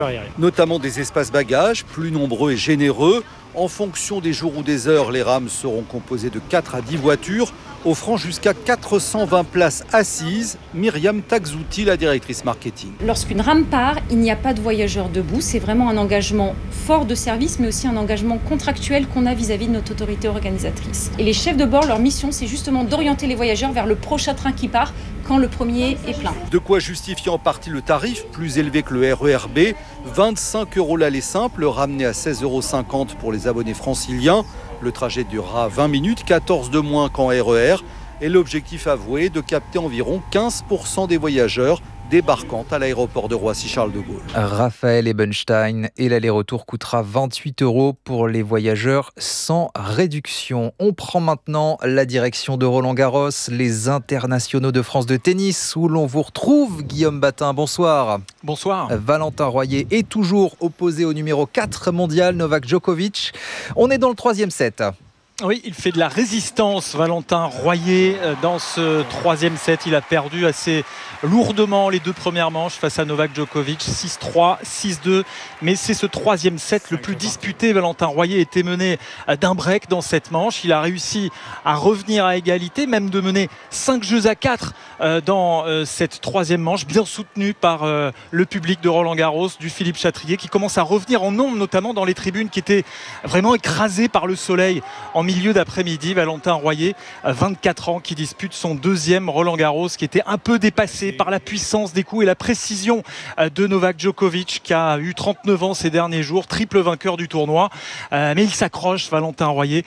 Notamment des espaces bagages plus nombreux et généreux. En fonction des jours ou des heures, les rames seront composées de 4 à 10 voitures, offrant jusqu'à 420 places assises. Myriam Taxouti, la directrice marketing. Lorsqu'une rame part, il n'y a pas de voyageurs debout. C'est vraiment un engagement fort de service, mais aussi un engagement contractuel qu'on a vis-à-vis de notre autorité organisatrice. Et les chefs de bord, leur mission, c'est justement d'orienter les voyageurs vers le prochain train qui part quand le premier est plein. De quoi justifier en partie le tarif, plus élevé que le RER B. 25 € l'aller simple, ramené à 16,50 € pour les abonnés franciliens. Le trajet durera 20 minutes, 14 de moins qu'en RER. Et l'objectif avoué, de capter environ 15% des voyageurs débarquant à l'aéroport de Roissy-Charles de Gaulle. Raphaël Ebenstein, et l'aller-retour coûtera 28 € pour les voyageurs sans réduction. On prend maintenant la direction de Roland-Garros, les internationaux de France de tennis, où l'on vous retrouve. Guillaume Batin, bonsoir. Bonsoir. Valentin Royer est toujours opposé au numéro 4 mondial, Novak Djokovic. On est dans le 3e set. Oui, il fait de la résistance, Valentin Royer. Dans ce 3e set, il a perdu assez lourdement les 2 premières manches face à Novak Djokovic, 6-3, 6-2. Mais c'est ce 3e set le plus disputé. Valentin Royer était mené d'un break dans cette manche. Il a réussi à revenir à égalité, même de mener 5 jeux à 4 dans cette 3e manche, bien soutenu par le public de Roland-Garros, du Philippe Chatrier, qui commence à revenir en nombre, notamment dans les tribunes qui étaient vraiment écrasées par le soleil en milieu d'après-midi. Valentin Royer, 24 ans, qui dispute son 2e Roland-Garros, qui était un peu dépassé par la puissance des coups et la précision de Novak Djokovic, qui a eu 39 ans ces derniers jours, triple vainqueur du tournoi. Mais il s'accroche, Valentin Royer,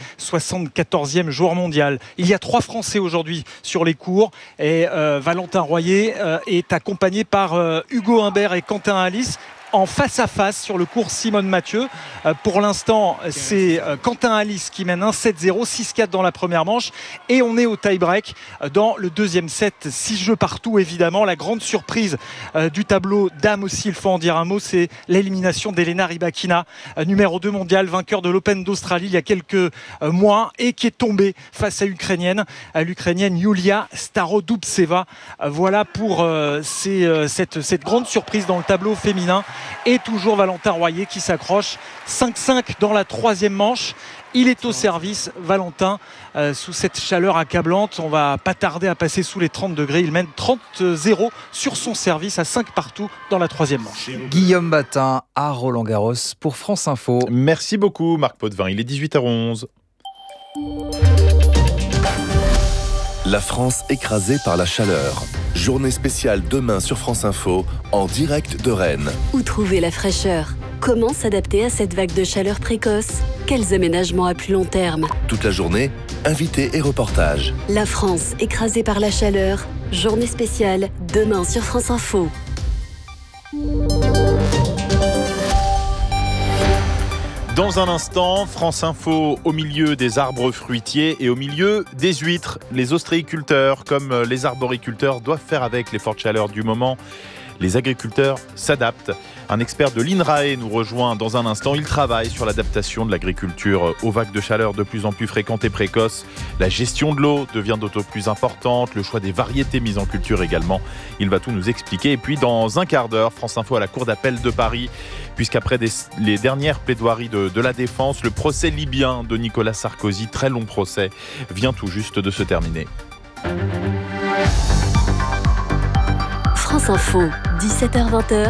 74e joueur mondial. Il y a 3 Français aujourd'hui sur les cours, et Valentin Royer est accompagné par Hugo Humbert et Quentin Halys, en face-à-face sur le cours Simone Mathieu. Pour l'instant, c'est Quentin Halys qui mène 1-7-0, 6-4 dans la première manche. Et on est au tie-break dans le 2e set. 6 jeux partout, évidemment. La grande surprise du tableau dames aussi, il faut en dire un mot, c'est l'élimination d'Elena Rybakina, numéro 2 mondial, vainqueur de l'Open d'Australie il y a quelques mois, et qui est tombée face à l'Ukrainienne Yulia Starodubtseva. Voilà pour cette grande surprise dans le tableau féminin. Et toujours Valentin Royer qui s'accroche, 5-5 dans la 3e manche. Il est au service, Valentin, sous cette chaleur accablante. On va pas tarder à passer sous les 30 degrés. Il mène 30-0 sur son service à 5 partout dans la 3e manche. Guillaume Batin à Roland-Garros pour France Info. Merci beaucoup Marc Potvin, il est 18h11. La France écrasée par la chaleur. Journée spéciale demain sur France Info, en direct de Rennes. Où trouver la fraîcheur ? Comment s'adapter à cette vague de chaleur précoce ? Quels aménagements à plus long terme ? Toute la journée, invités et reportages. La France écrasée par la chaleur. Journée spéciale demain sur France Info. Dans un instant, France Info au milieu des arbres fruitiers et au milieu des huîtres. Les ostréiculteurs, comme les arboriculteurs, doivent faire avec les fortes chaleurs du moment. Les agriculteurs s'adaptent. Un expert de l'INRAE nous rejoint dans un instant. Il travaille sur l'adaptation de l'agriculture aux vagues de chaleur de plus en plus fréquentes et précoces. La gestion de l'eau devient d'autant plus importante. Le choix des variétés mises en culture également. Il va tout nous expliquer. Et puis dans un quart d'heure, France Info à la Cour d'appel de Paris. Puisqu'après les dernières plaidoiries de la défense, le procès libyen de Nicolas Sarkozy, très long procès, vient tout juste de se terminer. France Info, 17h-20h.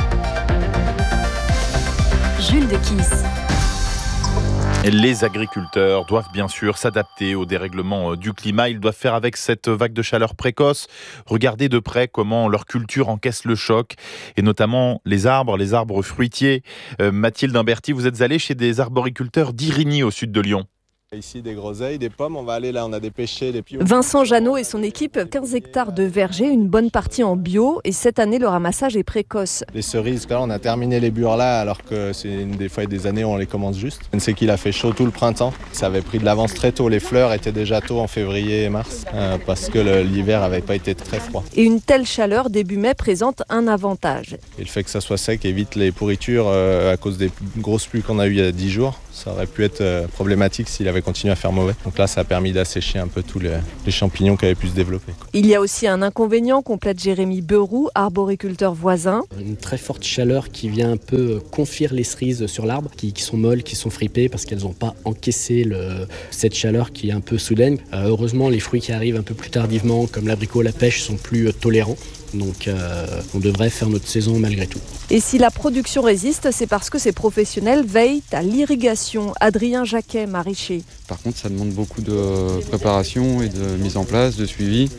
Jules Dequisse. Les agriculteurs doivent bien sûr s'adapter au dérèglement du climat. Ils doivent faire avec cette vague de chaleur précoce. Regarder de près comment leur culture encaisse le choc, et notamment les arbres fruitiers. Mathilde Imberti, vous êtes allée chez des arboriculteurs d'Irigny au sud de Lyon. Ici des groseilles, des pommes, on va aller là, on a des pêchers, des pions. Vincent Jeannot et son équipe, 15 hectares de verger, une bonne partie en bio, et cette année le ramassage est précoce. Les cerises, là on a terminé les bures là, alors que c'est des fois des années où on les commence juste. On sait qu'il a fait chaud tout le printemps, ça avait pris de l'avance très tôt, les fleurs étaient déjà tôt en février et mars, parce que l'hiver avait pas été très froid. Et une telle chaleur début mai présente un avantage. Et le fait que ça soit sec évite les pourritures à cause des grosses pluies qu'on a eues il y a 10 jours. Ça aurait pu être problématique s'il avait avait continué à faire mauvais. Donc là, ça a permis d'assécher un peu tous les champignons qui avaient pu se développer. Il y a aussi un inconvénient, complète Jérémy Beroux, arboriculteur voisin. Une très forte chaleur qui vient un peu confire les cerises sur l'arbre, qui sont molles, qui sont fripées parce qu'elles n'ont pas encaissé cette chaleur qui est un peu soudaine. Heureusement, les fruits qui arrivent un peu plus tardivement, comme l'abricot, la pêche, sont plus tolérants. Donc on devrait faire notre saison malgré tout. Et si la production résiste, c'est parce que ces professionnels veillent à l'irrigation. Adrien Jacquet, maraîcher. Par contre, ça demande beaucoup de préparation et de mise en place, de suivi.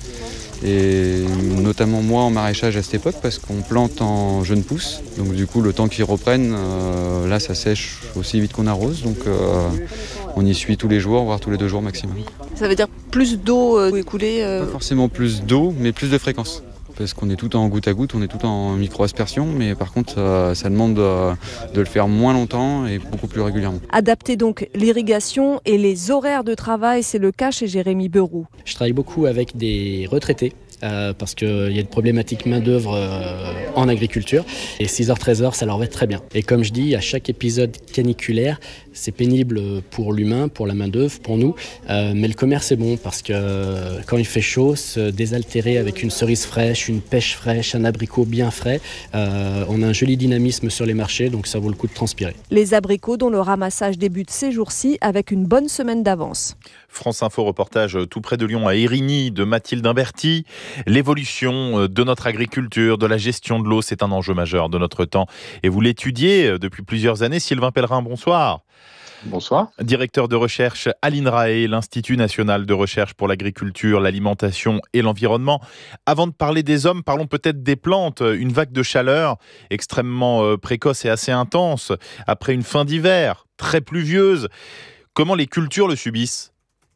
Et notamment moi en maraîchage à cette époque, parce qu'on plante en jeunes pousses. Donc du coup, le temps qu'ils reprennent, là ça sèche aussi vite qu'on arrose. Donc on y suit tous les jours, voire tous les 2 jours maximum. Ça veut dire plus d'eau écoulée Pas forcément plus d'eau, mais plus de fréquence. Parce qu'on est tout en goutte à goutte, on est tout en micro-aspersion, mais par contre ça demande de le faire moins longtemps et beaucoup plus régulièrement. Adapter donc l'irrigation et les horaires de travail, c'est le cas chez Jérémy Beroux. Je travaille beaucoup avec des retraités. Parce qu'il y a une problématique main-d'œuvre en agriculture. Et 6h-13h, ça leur va très bien. Et comme je dis, à chaque épisode caniculaire, c'est pénible pour l'humain, pour la main-d'œuvre, pour nous. Mais le commerce est bon parce que quand il fait chaud, se désaltérer avec une cerise fraîche, une pêche fraîche, un abricot bien frais, on a un joli dynamisme sur les marchés, donc ça vaut le coup de transpirer. Les abricots dont le ramassage débute ces jours-ci avec une bonne semaine d'avance. France Info reportage tout près de Lyon à Érigny de Mathilde Imberti. L'évolution de notre agriculture, de la gestion de l'eau, c'est un enjeu majeur de notre temps. Et vous l'étudiez depuis plusieurs années. Sylvain Pellerin, bonsoir. Bonsoir. Directeur de recherche à l'INRAE, l'Institut national de recherche pour l'agriculture, l'alimentation et l'environnement. Avant de parler des hommes, parlons peut-être des plantes. Une vague de chaleur extrêmement précoce et assez intense après une fin d'hiver très pluvieuse. Comment les cultures le subissent ?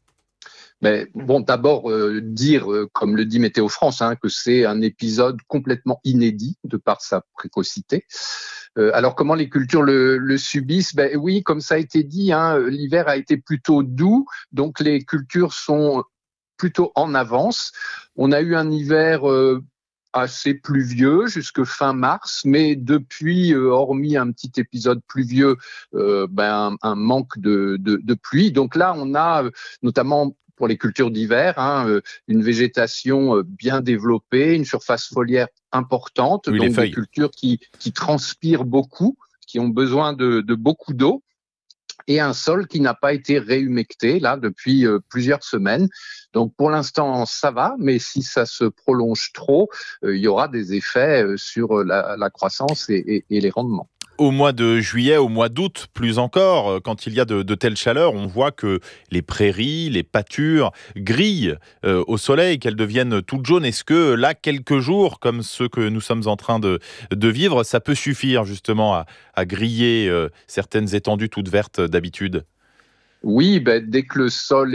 Mais bon, d'abord dire, comme le dit Météo France, que c'est un épisode complètement inédit de par sa précocité. Alors comment les cultures le subissent ? Oui, comme ça a été dit, l'hiver a été plutôt doux, donc les cultures sont plutôt en avance. On a eu un hiver assez pluvieux jusque fin mars, mais depuis, hormis un petit épisode pluvieux, un manque de pluie. Donc là, on a notamment pour les cultures d'hiver, une végétation bien développée, une surface foliaire importante, oui, donc des cultures qui transpirent beaucoup, qui ont besoin de beaucoup d'eau, et un sol qui n'a pas été réhumecté là depuis plusieurs semaines. Donc pour l'instant ça va, mais si ça se prolonge trop, il y aura des effets sur la croissance et les rendements. Au mois de juillet, au mois d'août, plus encore, quand il y a de telles chaleurs, on voit que les prairies, les pâtures grillent au soleil, qu'elles deviennent toutes jaunes. Est-ce que là, quelques jours, comme ceux que nous sommes en train de vivre, ça peut suffire justement à griller certaines étendues toutes vertes d'habitude ? Oui, dès que le sol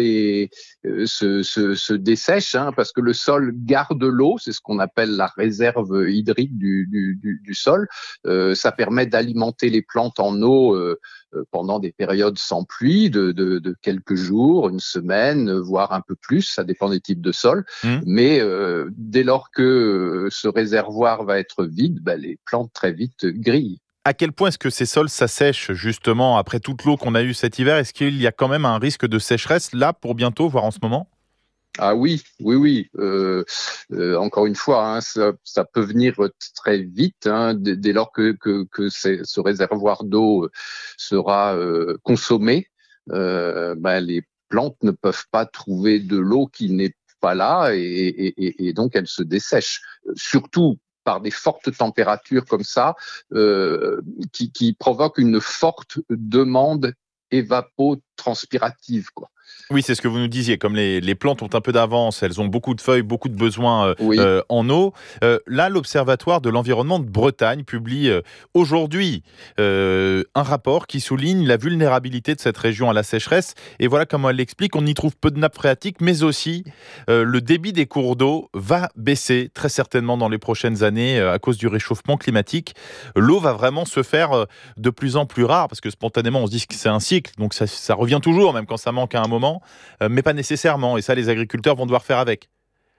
se dessèche, parce que le sol garde l'eau, c'est ce qu'on appelle la réserve hydrique du sol. Ça permet d'alimenter les plantes en eau pendant des périodes sans pluie, de quelques jours, une semaine, voire un peu plus, ça dépend des types de sol. Mais dès lors que ce réservoir va être vide, les plantes très vite grillent. À quel point est-ce que ces sols s'assèchent justement après toute l'eau qu'on a eue cet hiver ? Est-ce qu'il y a quand même un risque de sécheresse là pour bientôt, voire en ce moment ? Ah oui. Encore une fois, ça peut venir très vite dès lors que ce réservoir d'eau sera consommé. Les plantes ne peuvent pas trouver de l'eau qui n'est pas là et donc elles se dessèchent. Surtout par des fortes températures comme ça, qui provoquent une forte demande évapotranspirative, quoi. Oui, c'est ce que vous nous disiez. Comme les plantes ont un peu d'avance, elles ont beaucoup de feuilles, beaucoup de besoins en eau. Là, l'Observatoire de l'environnement de Bretagne publie aujourd'hui un rapport qui souligne la vulnérabilité de cette région à la sécheresse. Et voilà comment elle l'explique. On y trouve peu de nappes phréatiques, mais aussi le débit des cours d'eau va baisser très certainement dans les prochaines années à cause du réchauffement climatique. L'eau va vraiment se faire de plus en plus rare parce que spontanément, on se dit que c'est un cycle. Donc ça revient toujours, même quand ça manque à un moment. Mais pas nécessairement, et ça les agriculteurs vont devoir faire avec.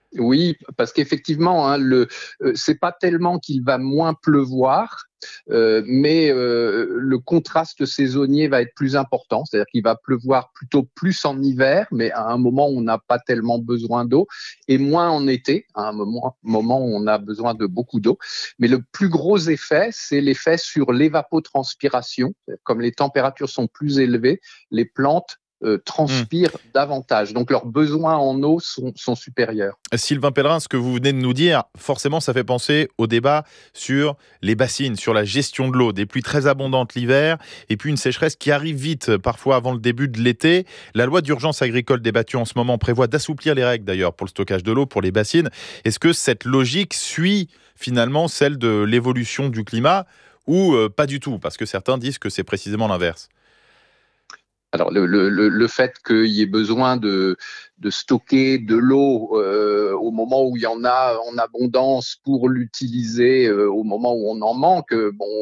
Oui, parce qu'effectivement, c'est pas tellement qu'il va moins pleuvoir, mais le contraste saisonnier va être plus important, c'est-à-dire qu'il va pleuvoir plutôt plus en hiver, mais à un moment où on n'a pas tellement besoin d'eau, et moins en été, à un moment où on a besoin de beaucoup d'eau. Mais le plus gros effet, c'est l'effet sur l'évapotranspiration. Comme les températures sont plus élevées, les plantes transpirent davantage. Donc leurs besoins en eau sont supérieurs. Sylvain Pellerin, ce que vous venez de nous dire, forcément ça fait penser au débat sur les bassines, sur la gestion de l'eau, des pluies très abondantes l'hiver et puis une sécheresse qui arrive vite, parfois avant le début de l'été. La loi d'urgence agricole débattue en ce moment prévoit d'assouplir les règles d'ailleurs pour le stockage de l'eau pour les bassines. Est-ce que cette logique suit finalement celle de l'évolution du climat ou pas du tout? Parce que certains disent que c'est précisément l'inverse. Alors le fait qu'il y ait besoin de stocker de l'eau au moment où il y en a en abondance pour l'utiliser au moment où on en manque,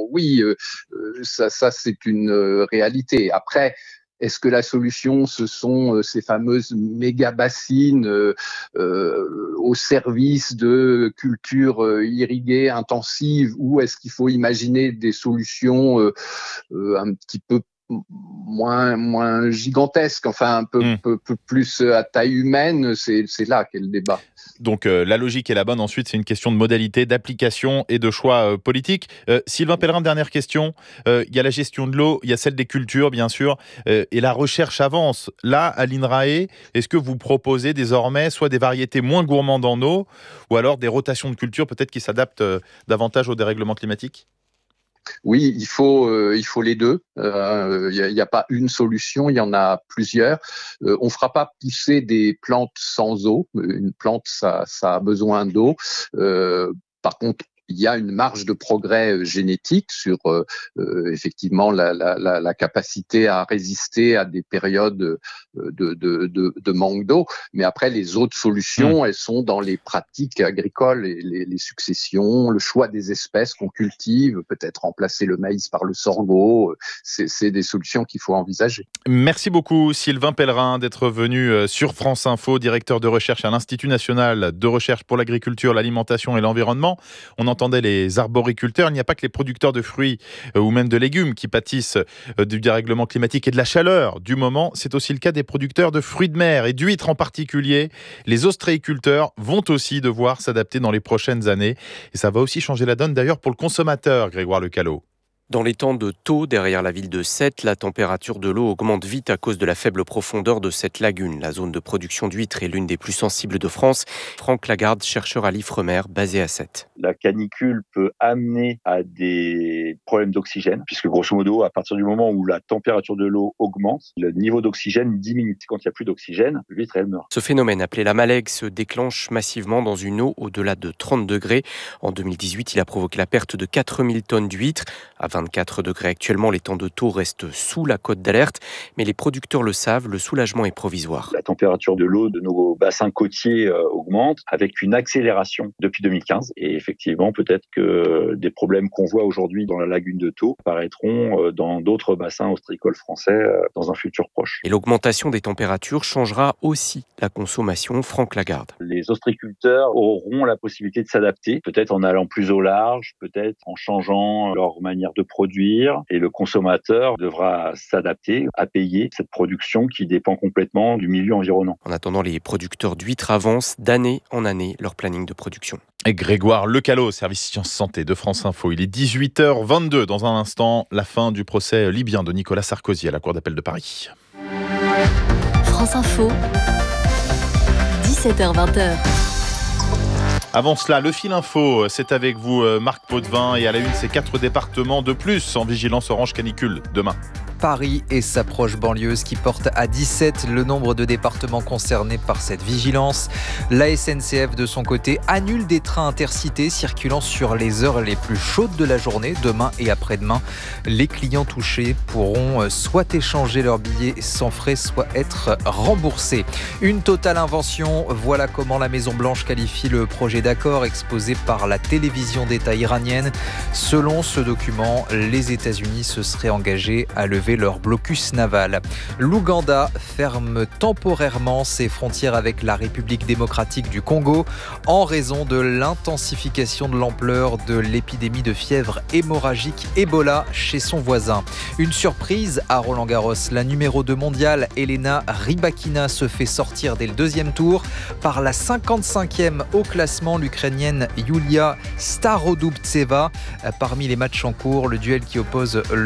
ça c'est une réalité. Après, est-ce que la solution, ce sont ces fameuses méga-bassines au service de cultures irriguées intensives, ou est-ce qu'il faut imaginer des solutions un petit peu moins gigantesque, enfin un peu plus à taille humaine, c'est là qu'est le débat. Donc la logique est la bonne, ensuite c'est une question de modalité, d'application et de choix politique. Sylvain Pellerin, dernière question, il y a la gestion de l'eau, il y a celle des cultures bien sûr, et la recherche avance. Là, à l'INRAE, est-ce que vous proposez désormais soit des variétés moins gourmandes en eau, ou alors des rotations de cultures peut-être qui s'adaptent davantage au dérèglement climatique ? Oui, il faut les deux. Il n'y a pas une solution, il y en a plusieurs. On ne fera pas pousser des plantes sans eau. Une plante, ça a besoin d'eau. Par contre, il y a une marge de progrès génétique sur effectivement la capacité à résister à des périodes de manque d'eau. Mais après, les autres solutions, elles sont dans les pratiques agricoles et les successions, le choix des espèces qu'on cultive, peut-être remplacer le maïs par le sorgho. C'est des solutions qu'il faut envisager. Merci beaucoup Sylvain Pellerin d'être venu sur France Info, directeur de recherche à l'Institut national de recherche pour l'agriculture, l'alimentation et l'environnement. On entendait les arboriculteurs, il n'y a pas que les producteurs de fruits ou même de légumes qui pâtissent du dérèglement climatique et de la chaleur du moment. C'est aussi le cas des producteurs de fruits de mer et d'huîtres en particulier. Les ostréiculteurs vont aussi devoir s'adapter dans les prochaines années. Et ça va aussi changer la donne d'ailleurs pour le consommateur, Grégoire Lecalot. Dans les temps de Thau, derrière la ville de Sète, la température de l'eau augmente vite à cause de la faible profondeur de cette lagune. La zone de production d'huîtres est l'une des plus sensibles de France. Franck Lagarde, chercheur à l'Ifremer, basé à Sète. La canicule peut amener à des problèmes d'oxygène, puisque grosso modo, à partir du moment où la température de l'eau augmente, le niveau d'oxygène diminue. Quand il n'y a plus d'oxygène, l'huître, elle meurt. Ce phénomène, appelé la malègue, se déclenche massivement dans une eau au-delà de 30 degrés. En 2018, il a provoqué la perte de 4000 tonnes d'huîtres. À 24 degrés actuellement, les temps de Thau restent sous la cote d'alerte, mais les producteurs le savent, le soulagement est provisoire. La température de l'eau de nos bassins côtiers augmente avec une accélération depuis 2015. Et effectivement, peut-être que des problèmes qu'on voit aujourd'hui dans la lagune de Thau apparaîtront dans d'autres bassins ostréicoles français dans un futur proche. Et l'augmentation des températures changera aussi la consommation. Franck Lagarde. Les ostréiculteurs auront la possibilité de s'adapter, peut-être en allant plus au large, peut-être en changeant leur manière de produire, et le consommateur devra s'adapter à payer cette production qui dépend complètement du milieu environnant. En attendant, les producteurs d'huîtres avancent d'année en année leur planning de production. Et Grégoire Lecalot, service Sciences Santé de France Info. Il est 18h22. Dans un instant, la fin du procès libyen de Nicolas Sarkozy à la Cour d'appel de Paris. France Info, 17h-20h. Avant cela, le fil info, c'est avec vous Marc Potvin, et à la une, c'est 4 départements de plus en vigilance orange canicule demain. Paris et sa proche banlieue qui porte à 17 le nombre de départements concernés par cette vigilance. La SNCF, de son côté, annule des trains intercités circulant sur les heures les plus chaudes de la journée, demain et après-demain. Les clients touchés pourront soit échanger leurs billets sans frais, soit être remboursés. Une totale invention, voilà comment la Maison-Blanche qualifie le projet d'accord exposé par la télévision d'État iranienne. Selon ce document, les États-Unis se seraient engagés à lever lever leur blocus naval. L'Ouganda ferme temporairement ses frontières avec la République démocratique du Congo en raison de l'intensification de l'ampleur de l'épidémie de fièvre hémorragique Ebola chez son voisin. Une surprise à Roland-Garros, la numéro 2 mondiale Elena Rybakina se fait sortir dès le deuxième tour par la 55e au classement, l'Ukrainienne Yulia Starodubtseva. Parmi les matchs en cours, le duel qui oppose